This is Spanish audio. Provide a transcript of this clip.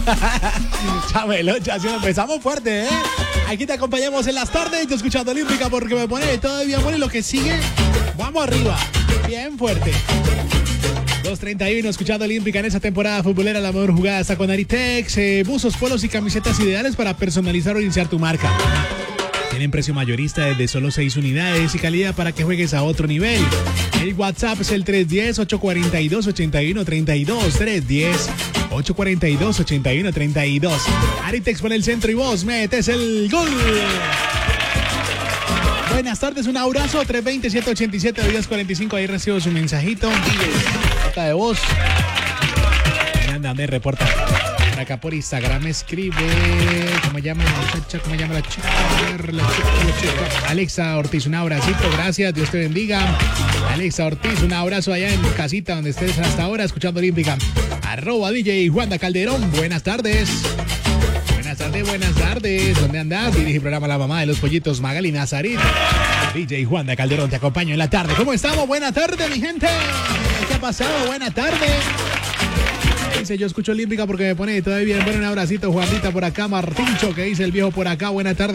Chabelo, ya si empezamos fuerte, ¿eh? Aquí te acompañamos en las tardes, yo escuchando Olímpica porque me pone todavía bueno y lo que sigue, vamos arriba, bien fuerte. 2:31 escuchando Olímpica en esa temporada futbolera. La mejor jugada está con Aritex, buzos, polos y camisetas ideales para personalizar o iniciar tu marca. Tienen precio mayorista desde solo 6 unidades y calidad para que juegues a otro nivel. El WhatsApp es el 310-842-8132. 310-842-8132. Aritex por el centro y vos metes el gol. Buenas tardes, un abrazo. 320-787-1045. Ahí recibo su mensajito. Nota de voz. Anda, me reporta. Por acá por Instagram me escribe. ¿Cómo llama la muchacha? ¿Cómo llama la chica? La chica. Alexa Ortiz, un abracito. Gracias, Dios te bendiga. Alexa Ortiz, un abrazo allá en casita donde estés hasta ahora escuchando Olímpica. @DJ Juanda Calderón. Buenas tardes. Buenas tardes. ¿Dónde andás? Dirige el programa La Mamá de los Pollitos, Magali Nazarit. DJ Juanda Calderón, te acompaño en la tarde. ¿Cómo estamos? Buena tarde, mi gente. ¿Qué ha pasado? Buena tarde. Dice, yo escucho Olímpica porque me pone todavía bien. Bueno, un abracito, Juanita, por acá. Martincho, que dice el viejo por acá. Buena tarde.